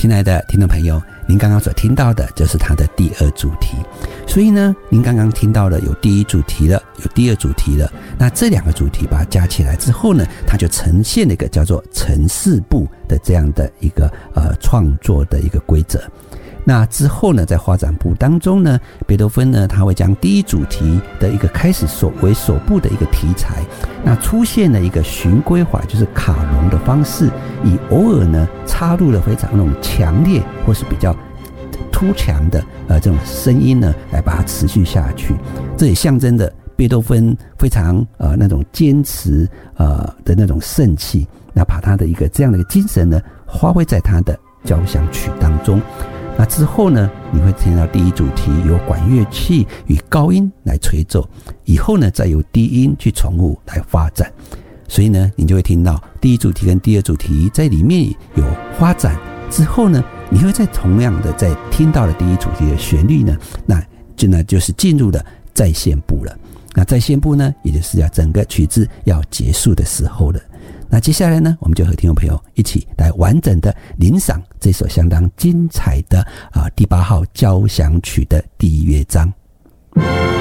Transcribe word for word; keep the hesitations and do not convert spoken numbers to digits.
亲爱的听众朋友，您刚刚所听到的就是它的第二主题。所以呢，您刚刚听到了有第一主题了，有第二主题了，那这两个主题把它加起来之后呢，它就呈现了一个叫做呈四部的这样的一个呃创作的一个规则。那之后呢，在发展部当中呢，贝多芬呢，他会将第一主题的一个开始所为首部的一个题材，那出现了一个循规划，就是卡农的方式，以偶尔呢插入了非常那种强烈或是比较突强的呃这种声音呢，来把它持续下去。这也象征着贝多芬非常呃那种坚持呃的那种盛气，那把他的一个这样的一个精神呢，发挥在他的交响曲当中。那之后呢，你会听到第一主题由管乐器与高音来吹奏，以后呢再由低音去重复来发展。所以呢，你就会听到第一主题跟第二主题在里面有发展之后呢，你会在同样的在听到了第一主题的旋律呢，那就呢就是进入了再现部了。那再现部呢，也就是要整个曲子要结束的时候了。那接下来呢，我们就和听众朋友一起来完整的聆赏这首相当精彩的啊第八号交响曲的第一乐章。